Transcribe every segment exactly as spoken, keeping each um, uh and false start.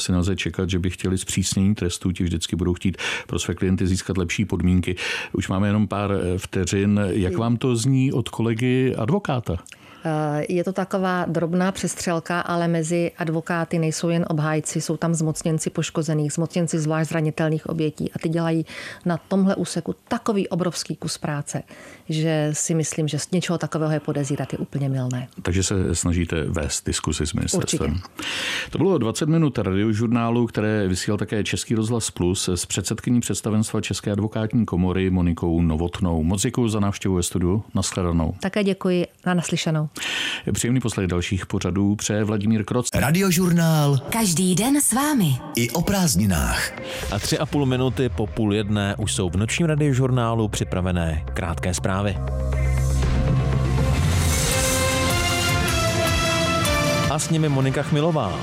asi nelze čekat, že by chtěli zpřísnění trestů, ti vždycky budou chtít pro své klienty získat lepší podmínky. Už máme jenom pár vteřin. Jak vám to zní od kolegy advokáta? Je to taková drobná přestřelka, ale mezi advokáty nejsou jen obhájci, jsou tam zmocněnci poškozených, zmocněnci zvlášť zranitelných obětí a ty dělají na tomhle úseku takový obrovský kus práce, že si myslím, že z něčeho takového je podezírat je úplně mylné. Takže se snažíte vést diskusi s ministerstvem. Určitě. To bylo dvacet minut radiožurnálu, které vysílal také Český rozhlas Plus s předsedkyní představenstva České advokátní komory Monikou Novotnou. Moc děkuji za návštěvu ve studiu. Naschledanou. Také děkuji a naslyšenou. Příjemný poslech dalších pořadů přeje Vladimír Kroc. Radiožurnál. Každý den s vámi. I o prázdninách. A tři a půl minuty po půl jedné už jsou v nočním radiožurnálu připravené krátké zprávy. A s nimi Monika Chmilová.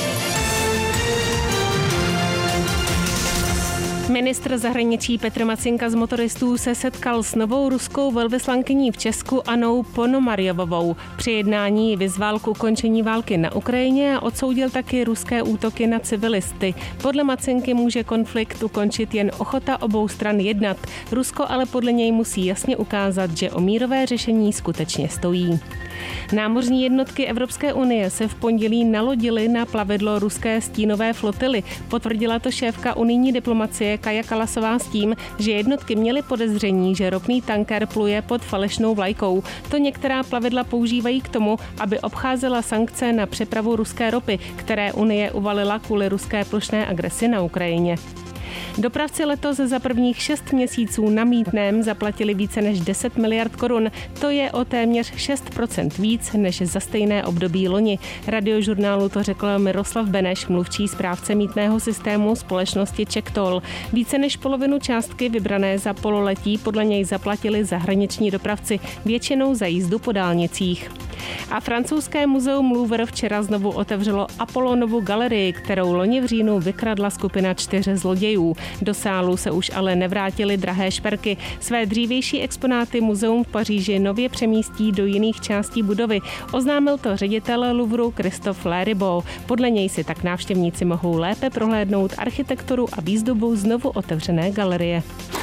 Ministr zahraničí Petr Macinka z motoristů se setkal s novou ruskou velvyslankyní v Česku Annou Ponomarjovovou. Při jednání vyzval k ukončení války na Ukrajině a odsoudil taky ruské útoky na civilisty. Podle Macinky může konflikt ukončit jen ochota obou stran jednat. Rusko ale podle něj musí jasně ukázat, že o mírové řešení skutečně stojí. Námořní jednotky Evropské unie se v pondělí nalodily na plavidlo ruské stínové flotily. Potvrdila to šéfka unijní diplomacie Kaja Kalasová s tím, že jednotky měly podezření, že ropný tanker pluje pod falešnou vlajkou. To některá plavidla používají k tomu, aby obcházela sankce na přepravu ruské ropy, které Unie uvalila kvůli ruské plošné agresi na Ukrajině. Dopravci letos za prvních šest měsíců na mýtném zaplatili více než deset miliard korun. To je o téměř šest procent víc než za stejné období loni. Radiožurnálu to řekl Miroslav Beneš, mluvčí správce mýtného systému společnosti CzechToll. Více než polovinu částky vybrané za pololetí podle něj zaplatili zahraniční dopravci, většinou za jízdu po dálnicích. A francouzské muzeum Louvre včera znovu otevřelo Apollonovu galerii, kterou loni v říjnu vykradla skupina čtyř zlodějů. Do sálu se už ale nevrátily drahé šperky. Své dřívější exponáty muzeum v Paříži nově přemístí do jiných částí budovy. Oznámil to ředitel Louvru Christophe Leribaud. Podle něj si tak návštěvníci mohou lépe prohlédnout architekturu a výzdobu znovu otevřené galerie.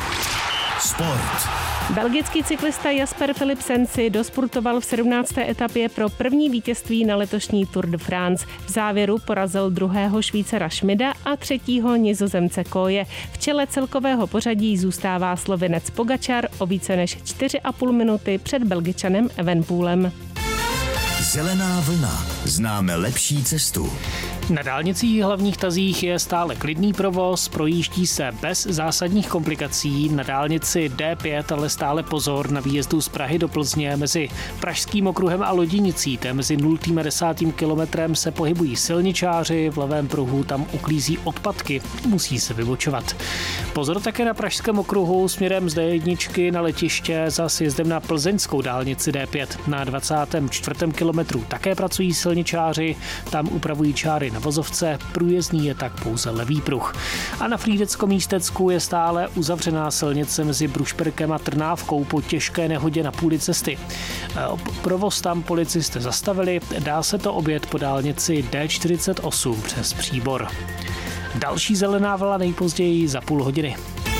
Sport. Belgický cyklista Jasper Philipsen si dospurtoval v sedmnácté etapě pro první vítězství na letošní Tour de France. V závěru porazil druhého Švýcara Schmida a třetího Nizozemce Koje. V čele celkového pořadí zůstává Slovinec Pogačar o více než čtyři a půl minuty před Belgičanem Evenepoelem. Zelená vlna. Známe lepší cestu. Na dálnicích hlavních tazích je stále klidný provoz, projíždí se bez zásadních komplikací. Na dálnici D pět ale stále pozor na výjezdu z Prahy do Plzně mezi Pražským okruhem a Lodinicí. Té mezi nultým a desátým kilometrem se pohybují silničáři, v levém pruhu tam uklízí odpadky, musí se vybočovat. Pozor také na Pražském okruhu směrem z D jedna na letiště za sjezdem na plzeňskou dálnici D pět. Na dvacátém čtvrtém kilometru také pracují silničáři, tam upravují čáry na vozovce, průjezdný je tak pouze levý pruh. A na Frýdecko-Místecku je stále uzavřená silnice mezi Brušperkem a Trnávkou po těžké nehodě na půli cesty. Provoz tam policisté zastavili, dá se to objet po dálnici D čtyřicet osm přes Příbor. Další zelená vlna nejpozději za půl hodiny.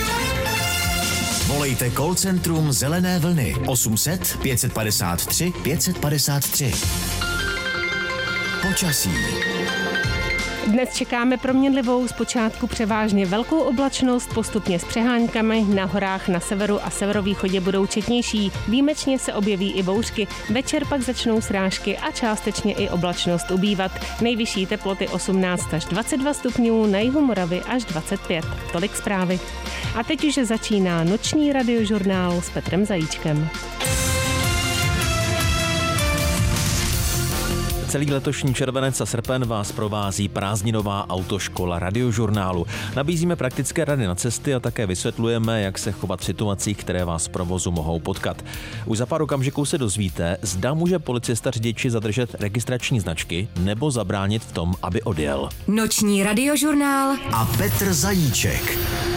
Volejte call centrum Zelené vlny osm set pět padesát tři pět padesát tři. Počasí. Dnes čekáme proměnlivou, zpočátku převážně velkou oblačnost, postupně s přeháňkami, na horách na severu a severovýchodě budou četnější, výjimečně se objeví i bouřky, večer pak začnou srážky a částečně i oblačnost ubývat. Nejvyšší teploty osmnáct až dvacet dva stupňů, na jihu Moravy až dvacet pět. Tolik zprávy. A teď už začíná noční radiožurnál s Petrem Zajíčkem. Celý letošní červenec a srpen vás provází prázdninová autoškola radiožurnálu. Nabízíme praktické rady na cesty a také vysvětlujeme, jak se chovat v situacích, které vás v provozu mohou potkat. Už za pár okamžiků se dozvíte, zda může policista řidiči zadržet registrační značky nebo zabránit v tom, aby odjel. Noční radiožurnál a Petr Zajíček.